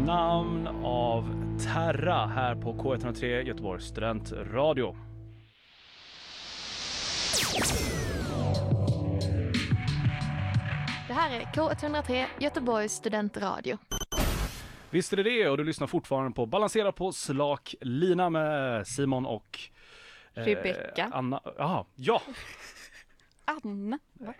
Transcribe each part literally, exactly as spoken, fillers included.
Namn av Terra här på K ett noll tre Göteborgs studentradio. Det här är K ett noll tre Göteborgs studentradio. Visst är det det, och du lyssnar fortfarande på Balansera på slak lina med Simon och eh, Rebecca. Anna. Aha, ja. Anna. Va?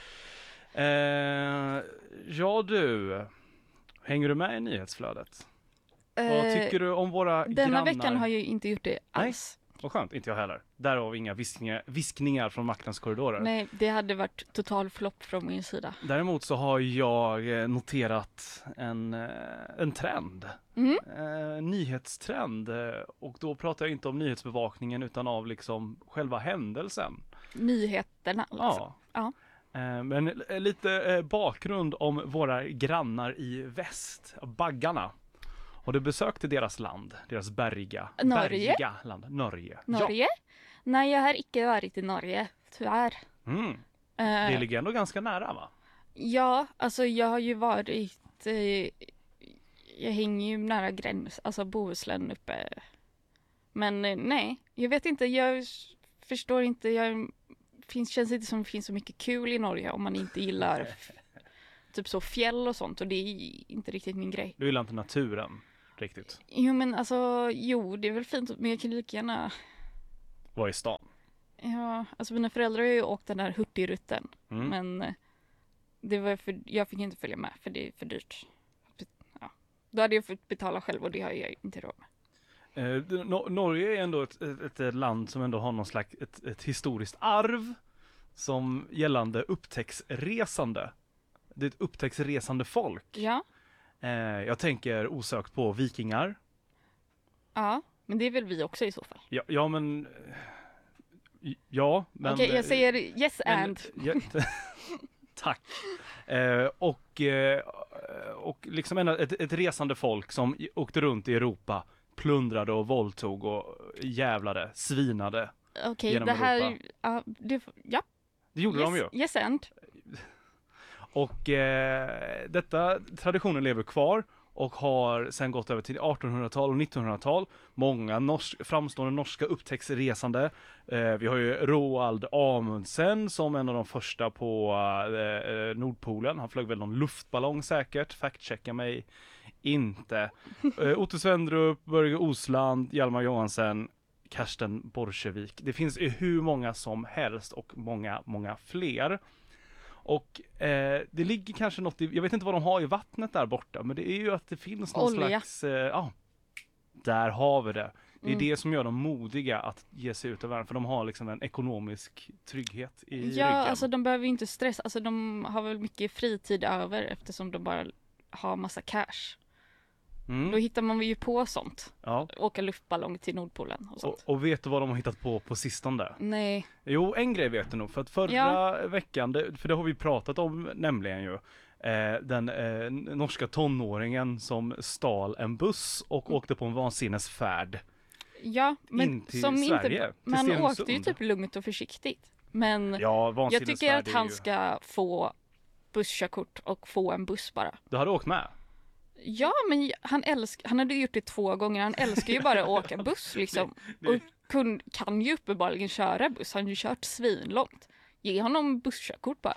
Eh, ja du, hänger du med i nyhetsflödet? Eh, Vad tycker du om våra denna grannar? Denna veckan har jag ju inte gjort det alls. Nej, vad skönt, inte jag heller. Därav inga viskningar, viskningar från maktens korridorer. Nej, det hade varit total flopp från min sida. Däremot så har jag noterat en, en trend. Mm. Eh, nyhetstrend. Och då pratar jag inte om nyhetsbevakningen utan av liksom själva händelsen. Nyheterna alltså. Ja. Ja. Eh, men lite bakgrund om våra grannar i väst, baggarna. Har du besökt deras land, deras bergiga, Norge? bergiga land? Norge. Norge? Ja. Nej, jag har inte varit i Norge, tyvärr. Mm. Uh, det ligger ändå ganska nära, va? Ja, alltså jag har ju varit, eh, jag hänger ju nära gräns, alltså Bohuslän uppe. Men eh, nej, jag vet inte, jag förstår inte, jag finns, känns inte som det finns så mycket kul i Norge om man inte gillar typ så fjäll och sånt, och det är inte riktigt min grej. Du gillar inte naturen riktigt? Jo, men alltså, jo, det är väl fint, men jag kan lika gärna... Vad är stan? Ja, alltså mina föräldrar har ju åkt den där Hurtigruten, mm. men det var för, jag fick inte följa med för det är för dyrt. Ja. Då hade jag fått betala själv och det har jag inte råd med. Eh, Nor- Norge är ändå ett, ett, ett land som ändå har någon slags ett, ett historiskt arv som gällande upptäcktsresande. Det är ett upptäcktsresande folk. Ja. Eh, jag tänker osökt på vikingar. Ja, men det är väl vi också i så fall. Ja, ja men... Ja, men... Okej, okay, jag säger yes men, and. Ja, tack. Eh, och, eh, och liksom en, ett, ett resande folk som åkte runt i Europa, plundrade och våldtog och jävlade, svinade. Okej, okay, det här... Uh, det, ja. Det gjorde yes, de ju. Yes and. Och eh, detta traditionen lever kvar och har sen gått över till artonhundratal och nittonhundratal. Många norsk, framstående norska upptäcktsresande. Eh, vi har ju Roald Amundsen som en av de första på eh, Nordpolen. Han flög väl någon luftballong säkert. Fact-checka mig inte. Eh, Otto Svendrup, Börje Osland, Hjalmar Johansen, Karsten Borchgrevink. Det finns ju hur många som helst och många, många fler. Och eh, det ligger kanske något i, jag vet inte vad de har i vattnet där borta, men det är ju att det finns någon olja. slags, ja, eh, ah, där har vi det. Det är mm. det som gör dem modiga att ge sig ut i världen, för de har liksom en ekonomisk trygghet i ja, ryggen. Ja, alltså de behöver ju inte stressa, alltså de har väl mycket fritid över eftersom de bara har massa cash. Mm. Då hittar man ju på sånt. Ja. Åka luftballong till Nordpolen och sånt. Och, och vet du vad de har hittat på på sistone? Nej. Jo, en grej vet du nog. För att förra ja. veckan, det, för det har vi pratat om nämligen ju. Eh, den eh, norska tonåringen som stal en buss och mm. åkte på en vansinnesfärd. Ja, men in till som Sverige, inte, man åkte ju typ lugnt och försiktigt. Men ja, jag tycker att han ju... ska få busskörkort och få en buss bara. Du hade åkt med? Ja, men han älskar, han hade gjort det två gånger. Han älskar ju bara att åka buss liksom. Det, det... Och kun, kan ju uppenbarligen köra buss. Han har ju kört svinlångt. Ge honom busskörkort bara.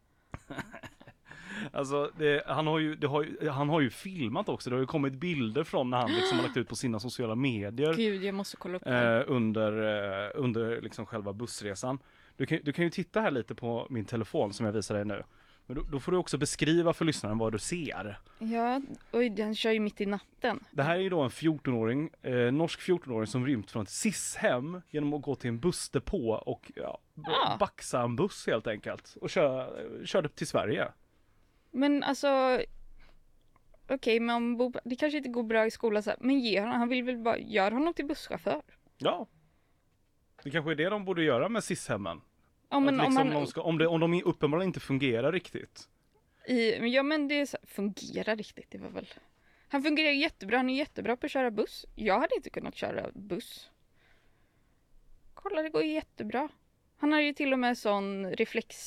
Alltså, det, han, har ju, det har ju, han har ju filmat också. Det har ju kommit bilder från när han liksom har lagt ut på sina sociala medier. Gud, jag måste kolla upp det. Eh, under eh, under liksom själva bussresan. Du kan, du kan ju titta här lite på min telefon som jag visar dig nu. Men då, då får du också beskriva för lyssnaren vad du ser. Ja, oj, den kör ju mitt i natten. Det här är ju då en fjortonåring, eh, norsk fjortonåring som rymt från ett S I S-hem genom att gå till en bussdepå och ja, ah. baxa en buss helt enkelt. Och kör, körde till Sverige. Men alltså, okej, okay, men om Bo, det kanske inte går bra i skolan så här, men ge honom, han vill väl bara göra honom till busschaufför. Ja, det kanske är det de borde göra med S I S-hemmen. Ja, men liksom om, man, de ska, om, det, om de uppenbarligen inte fungerar riktigt. I, ja, men det är så, fungerar riktigt, det var väl. Han fungerar jättebra, han är jättebra på att köra buss. Jag hade inte kunnat köra buss. Kolla, det går jättebra. Han har ju till och med sån reflex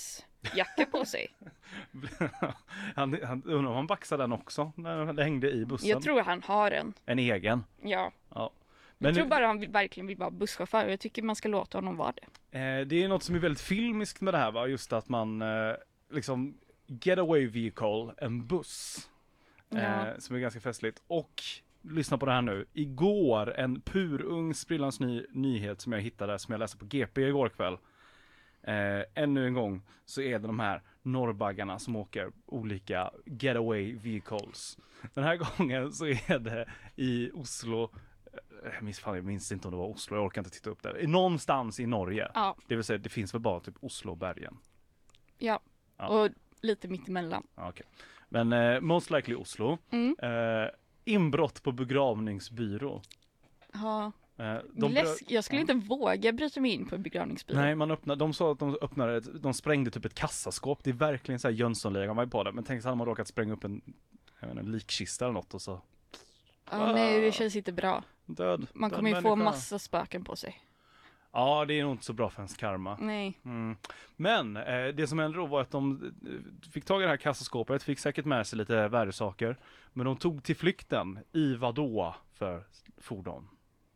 jacka på sig. han, han undrar om han baxade den också när det hängde i bussen. Jag tror han har en. En egen. Ja. Ja. Men jag tror bara han vill, verkligen vill vara busschaufför. Jag tycker man ska låta honom vara det. Eh, det är något som är väldigt filmiskt med det här, va? Just att man eh, liksom getaway vehicle, en buss. Ja. Eh, som är ganska festligt. Och lyssna på det här nu. Igår, en purung sprillans ny nyhet som jag hittade, som jag läste på G P igår kväll. Eh, ännu en gång så är det de här norrbaggarna som åker olika getaway vehicles. Den här gången så är det i Oslo. Jag minns, fan, jag minns inte om det var Oslo, jag orkar inte titta upp det. Någonstans i Norge. Ja. Det vill säga, det finns väl bara typ Oslo och bergen. Ja, Ja. och lite mittemellan. Ja, okay. Men eh, most likely Oslo. Mm. Eh, inbrott på begravningsbyrå. Ja. Eh, de Läsk- jag skulle inte våga bryta mig in på en begravningsbyrå. Nej, man öppnade, de sa att de öppnade, ett, de sprängde typ ett kassaskåp. Det är verkligen så här Jönssonligan var på det. Men tänk så hade man råkat spränga upp en, jag vet inte, en likkista eller något och så. Ja, nej, det känns inte bra. Död. Man död kommer ju människa. få massa spöken på sig. Ja, det är nog inte så bra för ens karma. Nej. Mm. Men eh, det som hände då var att de eh, fick tag i det här kassaskåpet, fick säkert med sig lite värdesaker. Men de tog till flykten i vad då för fordon?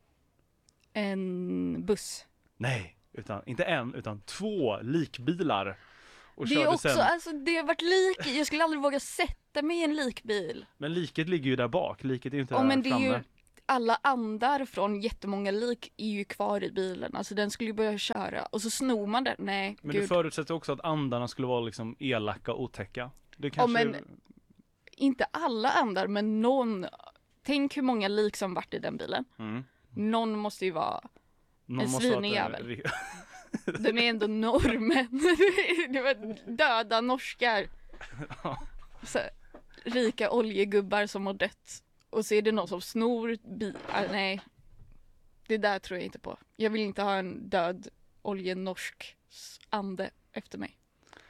En buss. Nej, utan, inte en, utan två likbilar. Och Det är körde också, sen, alltså det har varit lik. Jag skulle aldrig våga sätta mig i en likbil. men liket ligger ju där bak, liket är ju inte Ja, där men det är framme. ju, alla andar från jättemånga lik är ju kvar i bilen. Alltså den skulle ju börja köra och så snor man den. Nej, Men gud. det förutsätter också att andarna skulle vara liksom elaka och otäcka. Det kanske... Ja, men inte alla andar, men någon. Tänk hur många lik som varit i den bilen. Mm. Någon måste ju vara, Någon en måste ha svinig ett- jävel. den är ändå normen. Det var döda norskar. Så, rika oljegubbar som har dött. Och så är det någon som snor bilar. Nej, det där tror jag inte på. Jag vill inte ha en död oljenorsk ande efter mig.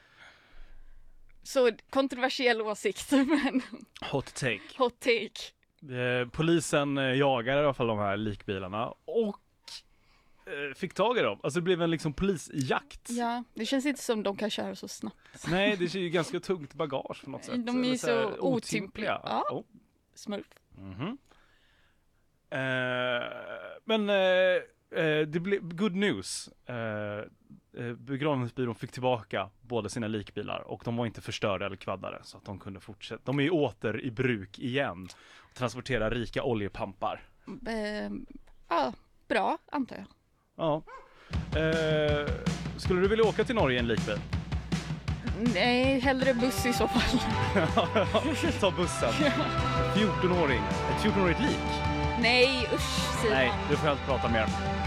Så kontroversiell åsikt, men Hot take. hot take. Eh, polisen eh, jagar i alla fall de här likbilarna och eh, fick tag i dem. Alltså det blev en liksom polisjakt. Ja, det känns inte som de kan köra så snabbt. Nej, det är ju ganska tungt bagage på något sätt. De är ju Eller så här otympliga. Ja. Oh. Smurf. Mhm. Eh, men eh, eh, det blev good news. Eh, eh, begravningsbyrån fick tillbaka båda sina likbilar och de var inte förstörda eller kvaddade så att de kunde fortsätta. De är ju åter i bruk igen och transporterar rika oljepampar. Eh, ja, bra antar jag. Ja. Eh, skulle du vilja åka till Norge i en likbil? Nej, hellre buss i så fall. Ta bussen. fjorton-åring. Ett fjorton-årigt lik. Nej, usch Simon. Nej, du får helt prata mer.